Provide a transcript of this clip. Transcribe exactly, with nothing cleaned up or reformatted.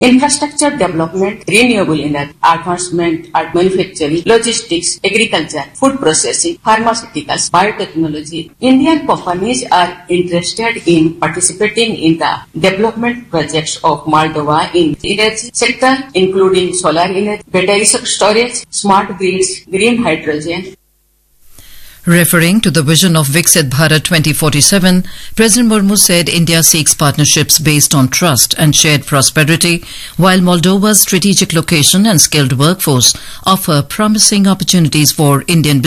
Infrastructure development, renewable energy, advancement at manufacturing, logistics, agriculture, food processing, pharmaceuticals, biotechnology. Indian companies are interested in participating in the development projects of Moldova in the energy sector, including solar energy, battery storage, smart grids, green hydrogen. Referring to the vision of Viksit Bharat twenty forty-seven, President Murmu said India seeks partnerships based on trust and shared prosperity, while Moldova's strategic location and skilled workforce offer promising opportunities for Indian